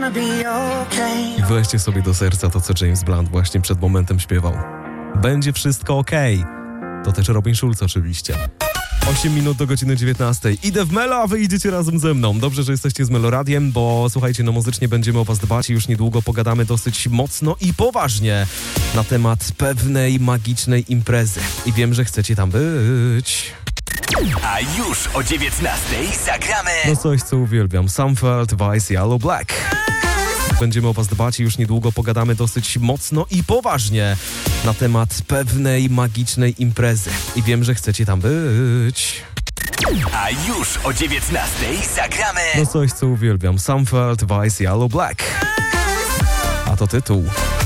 I weźcie sobie do serca to, co James Blunt właśnie przed momentem śpiewał. Będzie wszystko okej. To też Robin Schulz oczywiście. 8 minut do godziny 19. Idę w Melo, a wy idziecie razem ze mną. Dobrze, że jesteście z Meloradiem, bo słuchajcie, no muzycznie będziemy o was dbać i już niedługo pogadamy dosyć mocno i poważnie na temat pewnej magicznej imprezy. I wiem, że chcecie tam być. A już o 19:00 zagramy... No coś, co uwielbiam. Sumfeld, Vice, Yellow Black. Będziemy o was dbać i już niedługo pogadamy dosyć mocno i poważnie na temat pewnej magicznej imprezy. I wiem, że chcecie tam być. A już o 19:00 zagramy... No coś, co uwielbiam. Sumfeld, Vice, Yellow Black. A to tytuł